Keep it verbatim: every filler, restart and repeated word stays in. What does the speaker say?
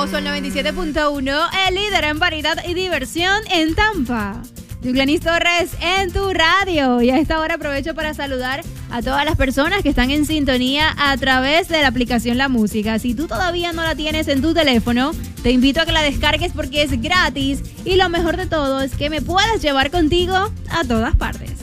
Sol noventa y siete punto uno, el líder en variedad y diversión en Tampa. Yuglenis Torres en tu radio. Y a esta hora aprovecho para saludar a todas las personas que están en sintonía a través de la aplicación La Música. Si tú todavía no la tienes en tu teléfono, te invito a que la descargues porque es gratis. Y lo mejor de todo es que me puedes llevar contigo a todas partes.